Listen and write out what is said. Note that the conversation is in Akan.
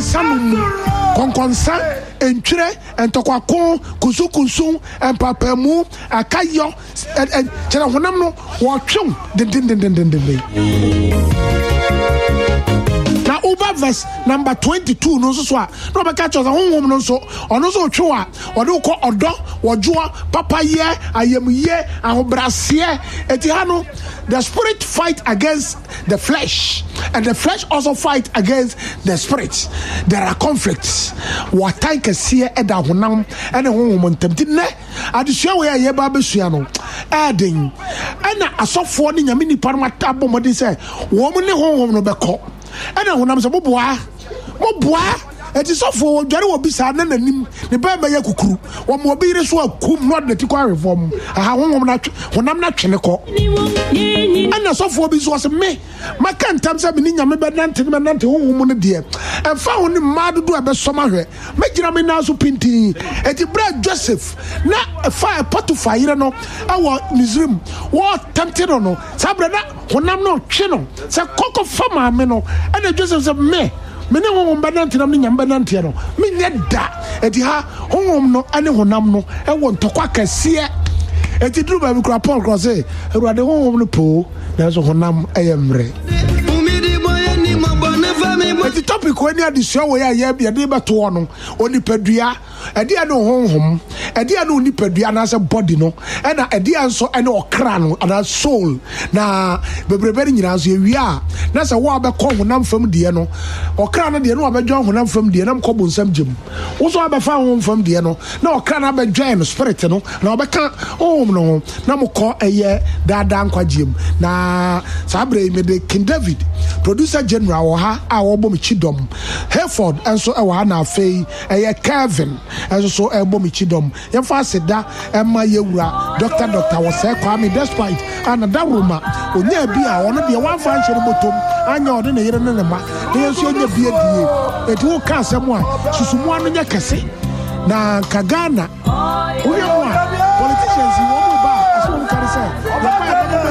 konkonsa entwire entokwako kusukusu empapamu akayo kyera honam no wotwem den na Uber verse number 22 no so a no be ka choza honhom no so ono so otwe a ode ukọ odo wojoa papaye ayemye ahobrase eti ha no the spirit fight against the flesh and the flesh also fight against the spirit. There are conflicts what time kese eda honam ene honhom ntamti ne adesua we aye ba besua no aden ana asofo ne nyame nipa no matabo mode se wo mo ne honhom no beko ana honam se boboa eti sofo dware wo bisa na nanim ne ba ma yakukuru wo mo bi re so akum no de ti kwa reform aha honam na twene ko ana sofo bi so se me maka ntam se me nyame be nante honhom no de emfa ho ne ma dodo e be soma hwe megira me na so pinti eti bra Joseph na fa Potiphar yire no awo Misrim wo tempted no sabra na honam no twe no se kokko fama me no ana Joseph se me mene honhom banante nam nyam banante no me nyeda eti ha honhom no ane honam no e wo ntokwa kase eti duru ba mi kura Paul cross e ruade honhom no po na so honam ayemre eti topic we ni adisua we ya bia de beto no onipadua edi ane honhom edi ane onipadua na se body no e na edi anso ane okra no ana soul na bebrebere nyina so ewia na se wo abekọ honam fam de no okra no de no abedwan honam fam de nam kọ bonsam gem wo so abefa honam fam de no na okra na abedwan spirit no na obeka honhom no na mokọ eye dada nkwagiem na sabre me de King David producer general wo ha a wo bom chidom Hayford enso e wo ha na afei eye Kevin enso so e bom chidom ye fa seda e ma yewura doctor wo say Kwame despite another Roma onya bi a ono de wan fa nhyere botom anya ode na yere ne ma de enso onya bi adie eti wo ka asem a susumu anu nya kese na Kagana wo ye mo politicians wo mo ba aso wo ka say